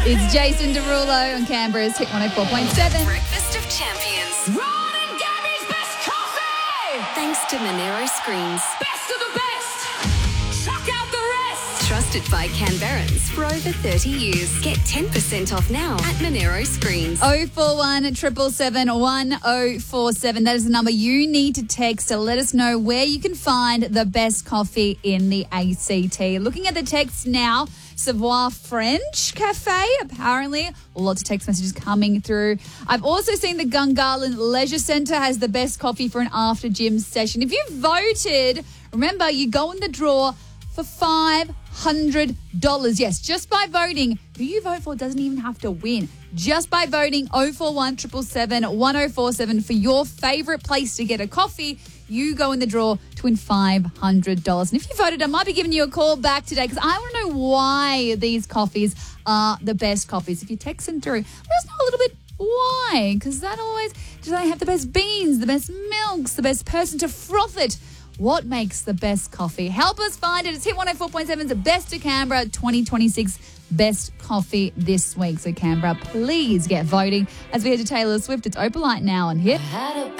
It's Jason Derulo on Canberra's Hit 104.7. Breakfast of Champions. Ron and Gabby's best coffee! Thanks to Monero Screens. Best of the best! Chuck out the rest! Trusted by Canberrans for over 30 years. Get 10% off now at Monero Screens. 041 777 1047. That is the number you need to text to let us know where you can find the best coffee in the ACT. Looking at the texts now, Savoir French Cafe, apparently. Lots of text messages coming through. I've also seen the Gungahlin Leisure Centre has the best coffee for an after gym session. If you voted, remember, you go in the draw for $500. Yes, just by voting. Who you vote for doesn't even have to win. Just by voting 041 777 1047 for your favourite place to get a coffee, you go in the draw to win $500. And if you voted, I might be giving you a call back today because I want to know why these coffees are the best coffees. If you text them through, let us know a little bit why, because that always, do they have the best beans, the best milks, the best person to froth it? What makes the best coffee? Help us find it. It's Hit 104.7's Best of Canberra 2026 Best Coffee this week. So Canberra, please get voting as we head to Taylor Swift. It's Opalite now on Hit.